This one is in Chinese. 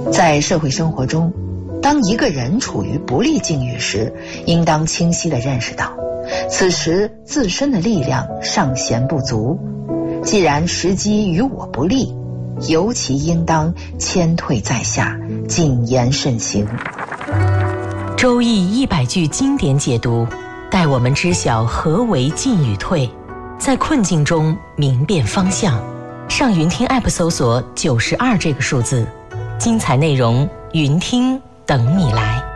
在社会生活中，当一个人处于不利境遇时，应当清晰地认识到，此时自身的力量尚显不足。既然时机与我不利，尤其应当谦退在下，谨言慎行。 周易100句经典解读，带我们知晓何为进与退，在困境中明辨方向。上云听 App 搜索92这个数字，精彩内容云听等你来。